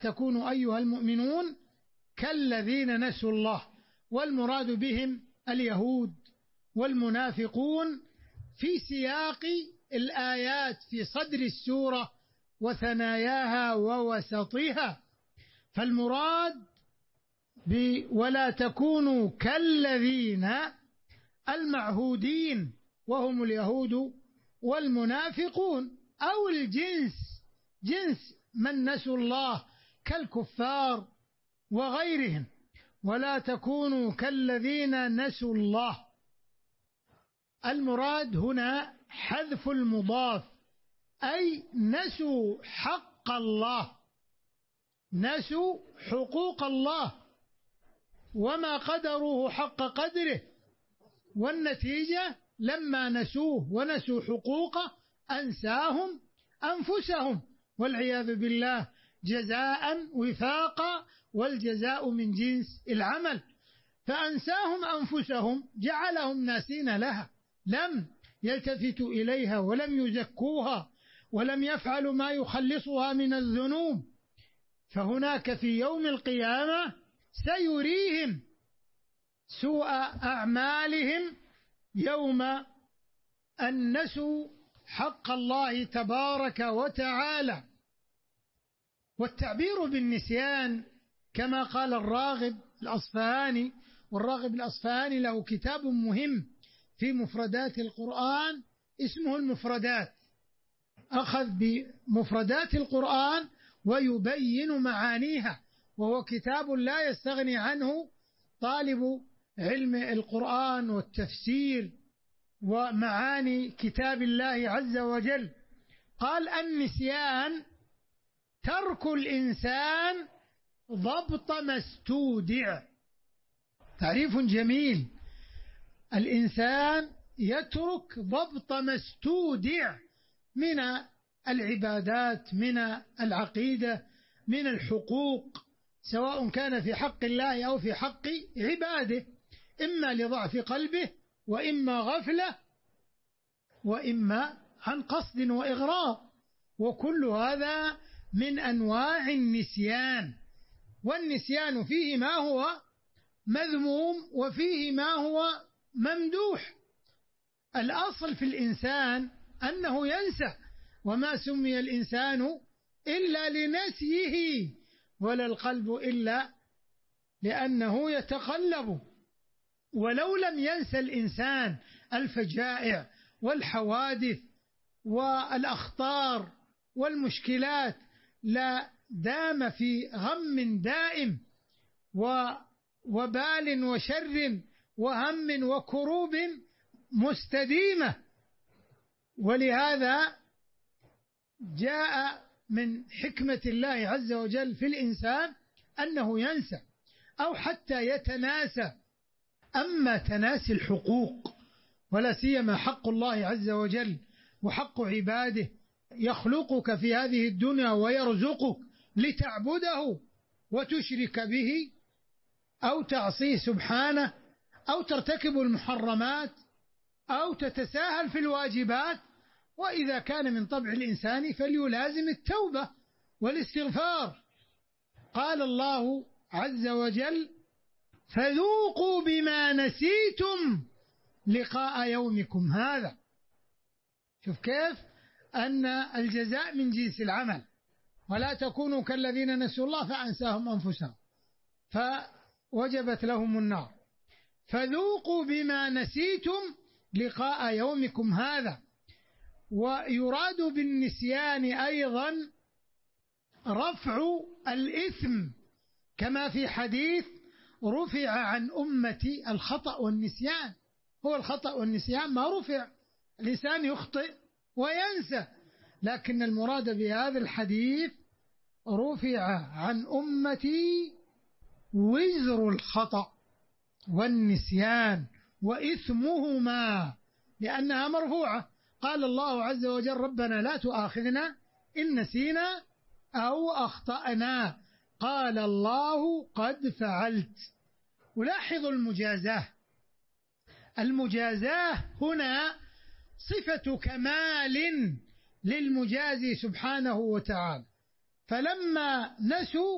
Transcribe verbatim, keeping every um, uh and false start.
تكونوا أيها المؤمنون كالذين نسوا الله، والمراد بهم اليهود والمنافقون في سياق الآيات في صدر السورة وثناياها ووسطها. فالمراد ولا تكونوا كالذين المعهودين وهم اليهود والمنافقون، أو الجنس جنس من نسوا الله كالكفار وغيرهم. ولا تكونوا كالذين نسوا الله، المراد هنا حذف المضاف، أي نسوا حق الله، نسوا حقوق الله وما قدروه حق قدره، والنتيجة لما نسوه ونسوا حقوقه أنساهم أنفسهم والعياذ بالله، جزاء وفاقا، والجزاء من جنس العمل. فأنساهم أنفسهم جعلهم ناسين لها، لم يلتفتوا إليها ولم يزكوها ولم يفعلوا ما يخلصها من الذنوب. فهناك في يوم القيامة سيريهم سوء أعمالهم يوم أن نسوا حق الله تبارك وتعالى. والتعبير بالنسيان كما قال الراغب الأصفهاني، والراغب الأصفهاني له كتاب مهم في مفردات القرآن اسمه المفردات، أخذ بمفردات القرآن ويبين معانيها، وهو كتاب لا يستغني عنه طالب علم القرآن والتفسير ومعاني كتاب الله عز وجل. قال: النسيان ترك الإنسان ضبط ما استودع. تعريف جميل، الإنسان يترك ضبط ما استودع من العبادات، من العقيدة، من الحقوق، سواء كان في حق الله أو في حق عباده، إما لضعف قلبه وإما غفلة وإما عن قصد وإغراء، وكل هذا من أنواع النسيان. والنسيان فيه ما هو مذموم وفيه ما هو ممدوح. الأصل في الإنسان أنه ينسى، وما سمي الإنسان إلا لنسيه، ولا القلب إلا لأنه يتقلب. ولو لم ينسى الإنسان الفجائع والحوادث والأخطار والمشكلات لا دام في غم دائم ووبال وشر وهم وكروب مستديمة. ولهذا جاء من حكمة الله عز وجل في الإنسان أنه ينسى أو حتى يتناسى. أما تناسي الحقوق، ولا سيما حق الله عز وجل وحق عباده، يخلقك في هذه الدنيا ويرزقك لتعبده وتشرك به أو تعصيه سبحانه أو ترتكب المحرمات أو تتساهل في الواجبات. وإذا كان من طبع الإنسان فليلازم التوبة والاستغفار. قال الله عز وجل: فذوقوا بما نسيتم لقاء يومكم هذا. شوف كيف أن الجزاء من جنس العمل. ولا تكونوا كالذين نسوا الله فأنساهم أنفسهم فوجبت لهم النار. فذوقوا بما نسيتم لقاء يومكم هذا. ويراد بالنسيان أيضا رفع الإثم، كما في حديث: رفع عن أمتي الخطأ والنسيان. هو الخطأ والنسيان ما رفع، الإنسان يخطئ وينسى، لكن المراد بهذا الحديث رفع عن أمتي وزر الخطأ والنسيان وإثمهما، لأنها مرفوعة. قال الله عز وجل: ربنا لا تؤاخذنا إن نسينا أو أخطأنا. قال الله: قد فعلت. ولاحظوا المجازاة. المجازاة هنا صفة كمال للمجازي سبحانه وتعالى. فلما نسوا